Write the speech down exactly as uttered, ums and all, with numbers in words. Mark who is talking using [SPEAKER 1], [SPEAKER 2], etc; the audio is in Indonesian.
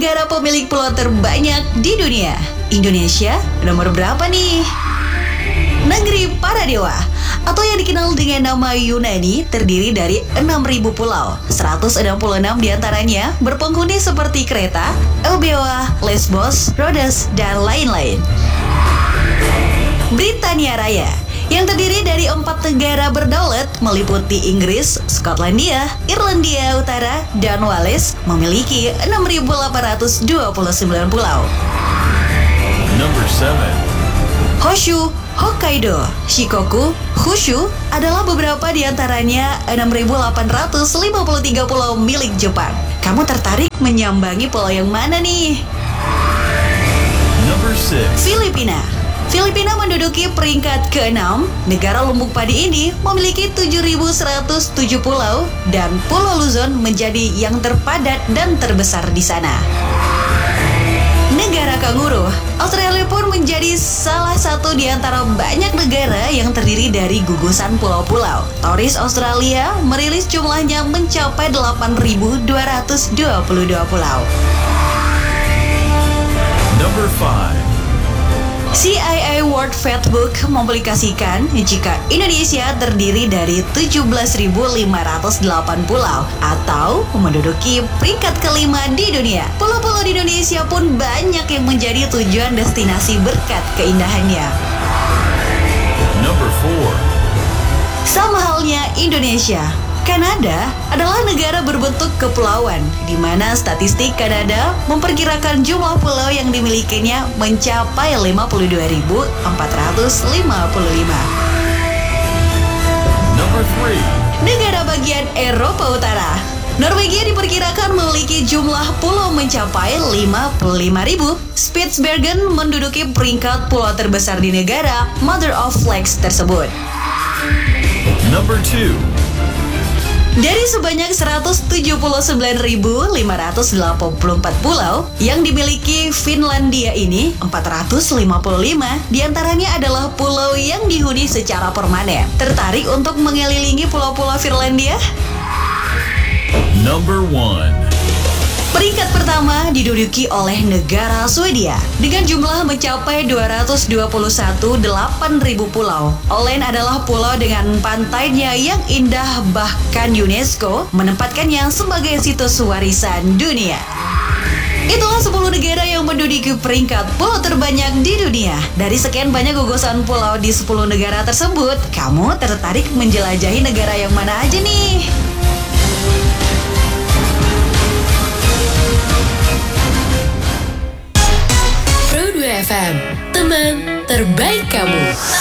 [SPEAKER 1] negara pemilik pulau terbanyak di dunia. Indonesia nomor berapa nih? Negeri para dewa, atau yang dikenal dengan nama Yunani, terdiri dari enam ribu pulau. seratus enam puluh enam diantaranya berpenghuni seperti Kreta, Euboea, Lesbos, Rhodes, dan lain-lain. Britania Raya, yang terdiri dari empat negara berdaulat meliputi Inggris, Skotlandia, Irlandia Utara, dan Wales, memiliki enam ribu delapan ratus dua puluh sembilan pulau.
[SPEAKER 2] Number seven.
[SPEAKER 1] Honshu, Hokkaido, Shikoku, Kyushu adalah beberapa di antaranya enam ribu delapan ratus lima puluh tiga pulau milik Jepang. Kamu tertarik menyambangi pulau yang mana nih?
[SPEAKER 2] Number six.
[SPEAKER 1] Filipina. Filipina menduduki peringkat keenam. Negara lumbung padi ini memiliki tujuh ribu seratus tujuh pulau dan Pulau Luzon menjadi yang terpadat dan terbesar di sana. Negara kanguru, Australia pun menjadi salah satu di antara banyak negara yang terdiri dari gugusan pulau-pulau. Toris Australia merilis jumlahnya mencapai delapan ribu dua ratus dua puluh dua pulau.
[SPEAKER 2] Number five.
[SPEAKER 1] C I A World Factbook mempublikasikan jika Indonesia terdiri dari tujuh belas ribu lima ratus delapan pulau atau menduduki peringkat kelima di dunia. Pulau-pulau di Indonesia pun banyak yang menjadi tujuan destinasi berkat keindahannya.
[SPEAKER 2] Number four.
[SPEAKER 1] Sama halnya Indonesia. Kanada adalah negara berbentuk kepulauan, di mana statistik Kanada memperkirakan jumlah pulau yang dimilikinya mencapai lima puluh dua ribu empat ratus lima puluh lima.
[SPEAKER 2] Number three.
[SPEAKER 1] Negara bagian Eropa Utara. Norwegia diperkirakan memiliki jumlah pulau mencapai lima puluh lima ribu. Spitsbergen menduduki peringkat pulau terbesar di negara Mother of Flags tersebut.
[SPEAKER 2] Number two.
[SPEAKER 1] Dari sebanyak seratus tujuh puluh sembilan ribu lima ratus delapan puluh empat pulau yang dimiliki Finlandia ini, empat ratus lima puluh lima diantaranya adalah pulau yang dihuni secara permanen. Tertarik untuk mengelilingi pulau-pulau Finlandia?
[SPEAKER 2] Number one.
[SPEAKER 1] Peringkat pertama diduduki oleh negara Swedia dengan jumlah mencapai dua ratus dua puluh satu koma delapan ribu pulau. Åland adalah pulau dengan pantainya yang indah, bahkan UNESCO menempatkannya sebagai situs warisan dunia. Itulah sepuluh negara yang menduduki peringkat pulau terbanyak di dunia. Dari sekian banyak gugusan pulau di sepuluh negara tersebut, kamu tertarik menjelajahi negara yang mana aja nih?
[SPEAKER 3] Pro dua F M, teman terbaik kamu.